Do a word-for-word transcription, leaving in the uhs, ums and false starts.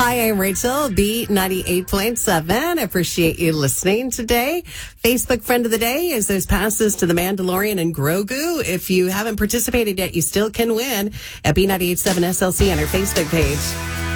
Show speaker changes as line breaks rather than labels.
Hi, I'm Rachel, B ninety-eight point seven. Appreciate you listening today. Facebook friend of the day is there's passes to the Mandalorian and Grogu. If you haven't participated yet, you still can win at B ninety-eight point seven S L C on our Facebook page.